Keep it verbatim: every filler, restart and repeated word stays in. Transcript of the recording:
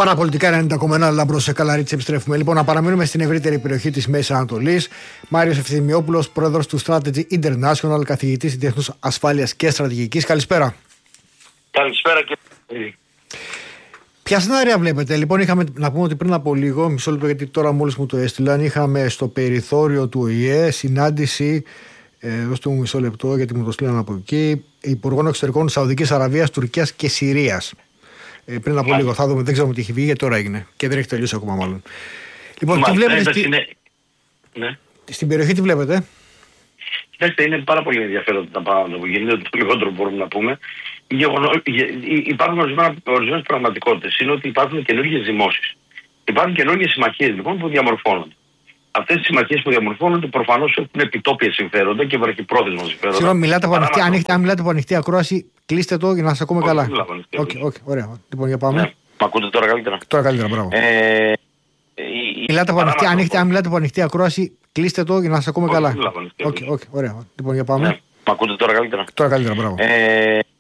Παραπολιτικά ενενήντα κόμμα ένα Λαμπρός σε Καλαρίτση, επιστρέφουμε. Λοιπόν, να παραμείνουμε στην ευρύτερη περιοχή της Μέσης Ανατολής. Μάριος Ευθυμιόπουλος, πρόεδρος του Strategy International, καθηγητής διεθνούς ασφάλειας και στρατηγικής. Καλησπέρα. Καλησπέρα και. Ποια σενάρια βλέπετε? Λοιπόν, είχαμε να πούμε ότι πριν από λίγο, μισό λεπτό γιατί τώρα μόλις μου το έστειλαν, είχαμε στο περιθώριο του Ο Η Ε συνάντηση. Ε, δώστε μου μισό λεπτό γιατί μου το στείλαν από εκεί. Υπουργών Εξωτερικών Σαουδικής Αραβίας, Τουρκίας και Συρίας. Ε, πριν από λίγο θα δούμε, δεν ξέρουμε τι έχει βγει γιατί τώρα έγινε και δεν έχει τελειώσει ακόμα μάλλον. Λοιπόν, Μα, τι βλέπετε στη... είναι... ναι. στην περιοχή, τι βλέπετε? Κοιτάξτε, είναι πάρα πολύ ενδιαφέροντα τα πράγματα που γίνεται, το λιγότερο μπορούμε να πούμε. Υπάρχουν ορισμένες πραγματικότητες. Είναι ότι υπάρχουν καινούργιες δημόσεις. Υπάρχουν καινούργιες συμμαχίες λοιπόν που διαμορφώνονται. Αυτές οι συμμαχίες που διαμορφώνονται προφανώς έχουν επιτόπια συμφέροντα και βραχυπρόθεσμα συμφέροντα. Συγγνώμη, μιλάτε από ανοιχτή, αν, αν μιλάτε από ανοιχτή ακρόαση, κλείστε το για να σας ακούμε καλά. Όχι, όχι, ωραία. Λοιπόν, για πάμε. Ναι. Μ' ακούτε τώρα καλύτερα? Τώρα καλύτερα, μπράβο. Ε, μιλάτε από ανοιχτή, αν, έχετε, αν μιλάτε από ανοιχτή ακρόαση, κλείστε το για να σας ακούμε καλά. Όχι, όχι, ωραία. Λοιπόν, για πάμε. Ναι. Μ' ακούτε τώρα καλύτερα? Τώρα καλύτερα, μπράβο. Ε,